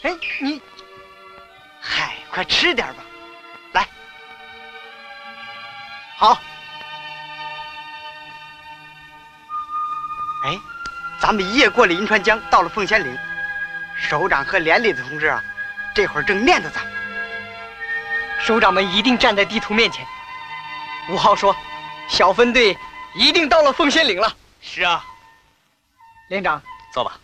哎，你，嗨，快吃点吧，来，好。哎，咱们一夜过了银川江，到了凤仙岭。首长和连里的同志啊，这会儿正念着咱们。 首长们一定站在地图面前。吴昊说，小分队一定到了凤仙岭了。 是啊， 连长， 坐吧。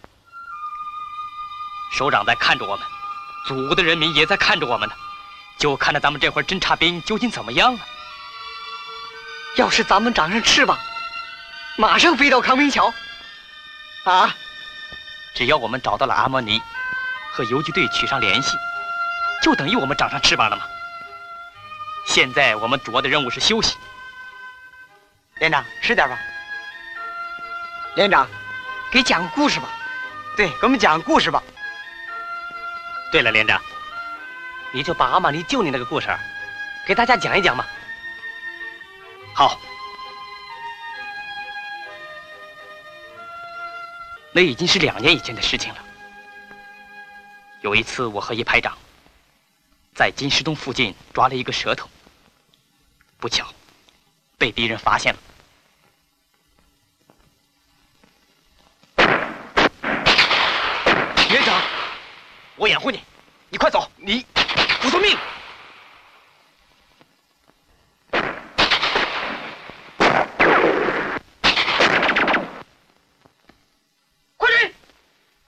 首长在看着我们，祖国的人民也在看着我们呢，就看着咱们这会儿侦察兵究竟怎么样啊！ 要是咱们长上翅膀，马上飞到康平桥。啊！ 只要我们找到了阿莫尼，和游击队取上联系，就等于我们长上翅膀了吗？现在我们主要的任务是休息。 连长，吃点吧。 连长，给讲个故事吧。 对，给我们讲个故事吧。 对了，连长，你就把阿玛尼救你那个故事给大家讲一讲嘛。好。那已经是2年以前的事情了。有一次，我和一排长在金石洞附近抓了一个蛇头，不巧被敌人发现了。连长，我掩护你，你快走！你不遵命！